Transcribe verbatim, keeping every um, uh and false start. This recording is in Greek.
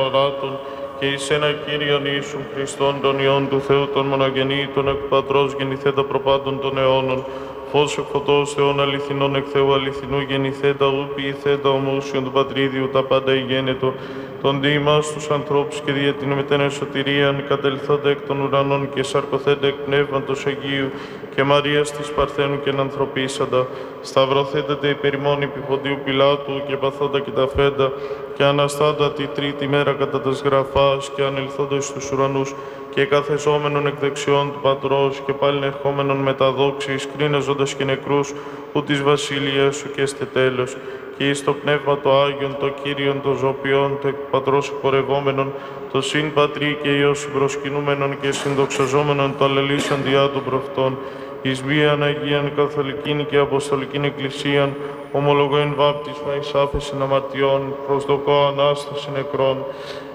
Παράτων και εις ένα Κύριον Ιησούν Χριστόν τον Υιόν του Θεού τον μονογενή, τον εκ Πατρός γεννηθέντα προπάντων των αιώνων, φως εκ φωτός Θεών αληθινών εκ Θεού αληθινού γεννηθέντα ου ποιηθέντα ομούσιον του Πατρίδιου τα πάντα ηγένετο, τον δι' ημάς τους ανθρώπους και δια την μετένε σωτηρίαν, κατελθόντα εκ των ουρανών και σαρκωθέντα εκ Πνεύματος Αγίου και Μαρίας της Παρθένου και ανθρωπίσαντα, σταυρωθέντα υπέρ ημών επί Ποντίου Πιλάτου και παθόντα και τα φέντα, και αναστάντα τη τρίτη μέρα κατά τας γραφάς και ανελθόντα στους ουρανούς και καθεζόμενον εκ δεξιών του Πατρός και πάλιν ερχόμενον με τα δόξη, κρίναζοντας και νεκρούς, που της βασιλείας σου και εστε τέλος. Και εις το Πνεύμα το Άγιον, το Κύριον, το Ζωπιόν, το εκ Πατρός εκπορευόμενον, το συν Πατρί και Υιός συμπροσκυνούμενον και συνδοξαζόμενον το αλληλήσαν διά των προφητών, εις βίαν Αγίαν Καθολικήν και Αποστολικήν Εκκλησίαν, ομολογώ εν βάπτισμα εις άφεσιν αμαρτιών, προσδοκώ Ανάσταση νεκρών,